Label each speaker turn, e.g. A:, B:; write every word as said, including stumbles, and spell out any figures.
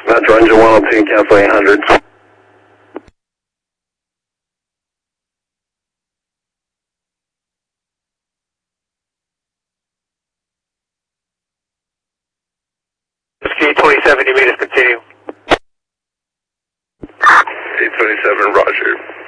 A: Metro engine one oh two, cancel eight hundred.
B: K twenty-seven, you made us continue.
A: eight twenty-seven, roger.